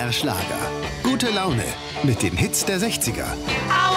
BR Schlager. Gute Laune mit den Hits der 60er. Aua!